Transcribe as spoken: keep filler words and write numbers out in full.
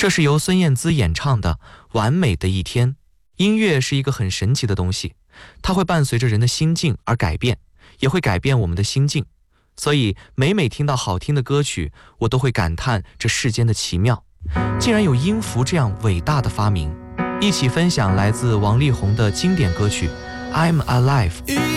这是由孙燕姿演唱的《完美的一天》。音乐是一个很神奇的东西，它会伴随着人的心境而改变，也会改变我们的心境。所以每每听到好听的歌曲，我都会感叹这世间的奇妙，竟然有音符这样伟大的发明。一起分享来自王力宏的经典歌曲《I'm Alive》。